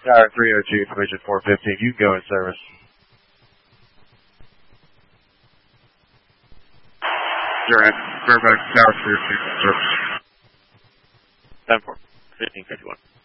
Tower 302, information 415. You can go in service. Alright, Fairfax Tower 302, service. 7-4, 1551.